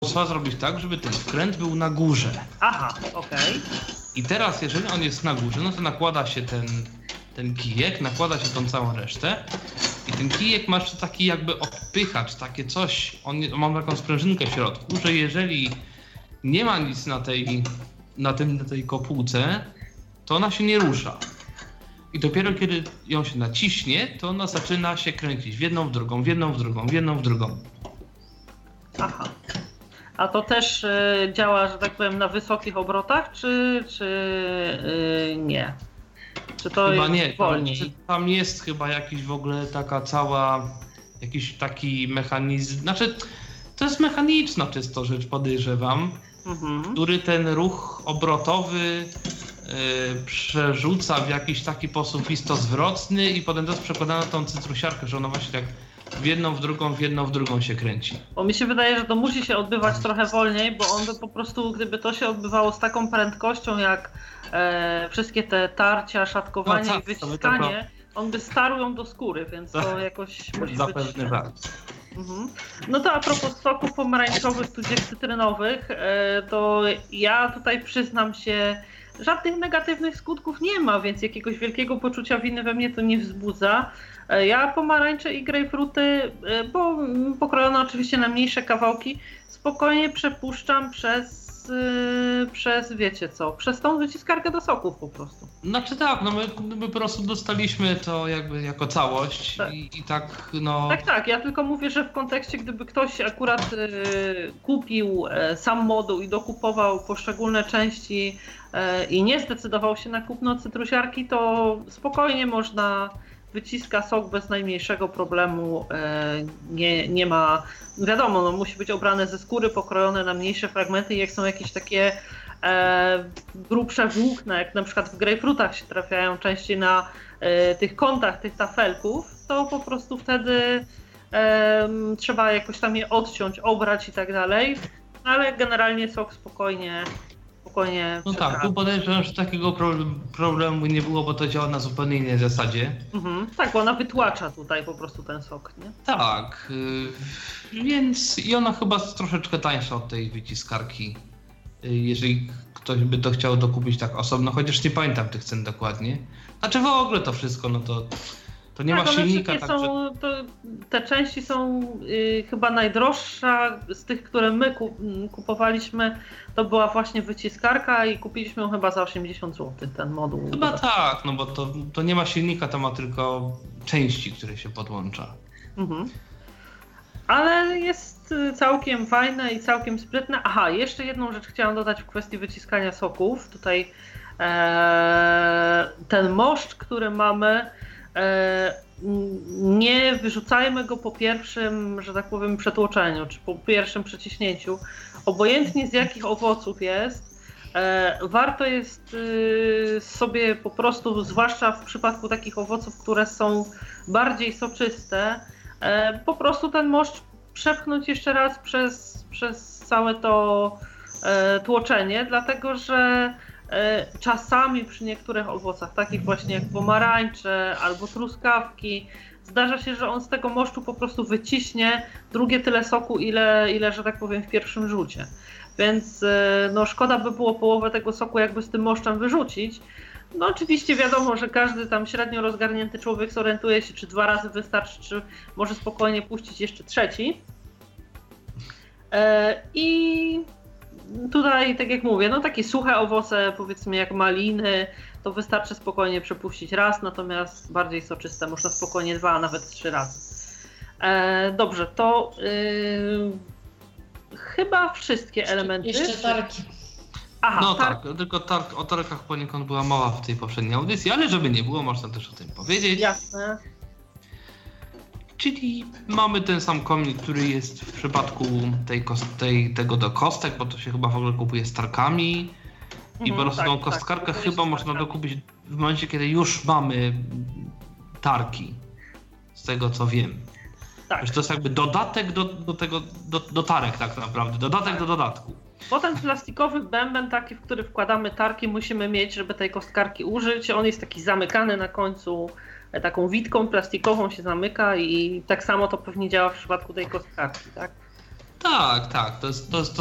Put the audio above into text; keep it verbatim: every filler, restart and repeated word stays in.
trzeba zrobić tak, żeby ten wkręt był na górze. Aha, okej. Okay. I teraz, jeżeli on jest na górze, no to nakłada się ten, ten kijek, nakłada się tą całą resztę i ten kijek ma jeszcze taki jakby odpychacz, takie coś, on ma taką sprężynkę w środku, że jeżeli nie ma nic na tej, na tym, na tej kopułce, to ona się nie rusza. I dopiero kiedy ją się naciśnie, to ona zaczyna się kręcić w jedną, w drugą, w jedną, w drugą, w jedną, w drugą. Aha. A to też y, działa, że tak powiem, na wysokich obrotach, czy, czy y, nie? Czy to chyba jest nie, wolniej? Tam, tam jest chyba jakiś w ogóle taka cała, jakiś taki mechanizm, znaczy to jest mechaniczna czysto rzecz, podejrzewam, mhm. który ten ruch obrotowy y, przerzuca w jakiś taki posufisto-zwrotny i potem to jest przekładane na tą cytrusiarkę, że ona właśnie tak w jedną, w drugą, w jedną, w drugą się kręci. Bo mi się wydaje, że to musi się odbywać trochę wolniej, bo on by po prostu, gdyby to się odbywało z taką prędkością jak e, wszystkie te tarcia, szatkowanie no, tak, i wyciskanie, on by starł ją do skóry, więc to jakoś musi Zapewne być... tak. Mhm. No to a propos soków pomarańczowych tudzież cytrynowych, e, to ja tutaj przyznam się, żadnych negatywnych skutków nie ma, więc jakiegoś wielkiego poczucia winy we mnie to nie wzbudza. Ja pomarańcze i grejpfruty, bo pokrojone oczywiście na mniejsze kawałki, spokojnie przepuszczam przez, przez wiecie co, przez tą wyciskarkę do soków po prostu. Znaczy tak, no my, my po prostu dostaliśmy to jakby jako całość tak. I, i tak no... Tak, tak, ja tylko mówię, że w kontekście gdyby ktoś akurat y, kupił y, sam moduł i dokupował poszczególne części y, i nie zdecydował się na kupno cytrusiarki, to spokojnie można... Wyciska sok bez najmniejszego problemu, nie, nie ma, wiadomo, no, musi być obrane ze skóry, pokrojone na mniejsze fragmenty i jak są jakieś takie e, grubsze włókna, jak na przykład w grejpfrutach się trafiają częściej na e, tych kątach tych tafelków, to po prostu wtedy e, trzeba jakoś tam je odciąć, obrać i tak dalej, ale generalnie sok spokojnie Spokojnie no tak, tu podejrzewam, że takiego problemu nie było, bo to działa na zupełnie innej zasadzie. Mhm, tak, bo ona wytłacza tutaj po prostu ten sok, nie? Tak, yy, więc i ona chyba jest troszeczkę tańsza od tej wyciskarki, yy, jeżeli ktoś by to chciał dokupić tak osobno, chociaż nie pamiętam tych cen dokładnie. Znaczy w ogóle to wszystko, no to, to nie tak, ma silnika. Tak, są, że... to, te części są yy, chyba najdroższa z tych, które my kup, kupowaliśmy. To była właśnie wyciskarka i kupiliśmy ją chyba za osiemdziesiąt złotych, ten moduł. Chyba tak, no bo to, to nie ma silnika, to ma tylko części, które się podłącza. Mhm. Ale jest całkiem fajne i całkiem sprytne. Aha, jeszcze jedną rzecz chciałam dodać w kwestii wyciskania soków. Tutaj e, ten moszcz, który mamy, e, nie wyrzucajmy go po pierwszym, że tak powiem, przetłoczeniu, czy po pierwszym przeciśnięciu. Obojętnie z jakich owoców jest, e, warto jest y, sobie po prostu, zwłaszcza w przypadku takich owoców, które są bardziej soczyste, e, po prostu ten moszcz przepchnąć jeszcze raz przez, przez całe to e, tłoczenie, dlatego że e, czasami przy niektórych owocach, takich właśnie jak pomarańcze albo truskawki, zdarza się, że on z tego moszczu po prostu wyciśnie drugie tyle soku, ile, ile że tak powiem, w pierwszym rzucie. Więc no, szkoda by było połowę tego soku jakby z tym moszczem wyrzucić. No oczywiście wiadomo, że każdy tam średnio rozgarnięty człowiek zorientuje się, czy dwa razy wystarczy, czy może spokojnie puścić jeszcze trzeci. I tutaj, tak jak mówię, no takie suche owoce, powiedzmy jak maliny, to wystarczy spokojnie przepuścić raz, natomiast bardziej soczyste można spokojnie dwa, a nawet trzy razy. E, dobrze, to yy, chyba wszystkie jeszcze, elementy. Jeszcze tarki. Aha, no tar- tak, tylko tark, o tarkach poniekąd była mowa w tej poprzedniej audycji, ale żeby nie było, można też o tym powiedzieć. Jasne. Czyli mamy ten sam komnik, który jest w przypadku tej, tej, tego do kostek, bo to się chyba w ogóle kupuje z tarkami. I mhm, po prostu tak, tą kostkarkę tak, chyba można dokupić w momencie, kiedy już mamy tarki, z tego co wiem. Tak. To jest jakby dodatek do, do tego, do, do tarek tak naprawdę, dodatek tak. do dodatku. Potem plastikowy bęben taki, w który wkładamy tarki, musimy mieć, żeby tej kostkarki użyć. On jest taki zamykany na końcu, taką witką plastikową się zamyka i tak samo to pewnie działa w przypadku tej kostkarki, tak? Tak, tak, to jest, to jest,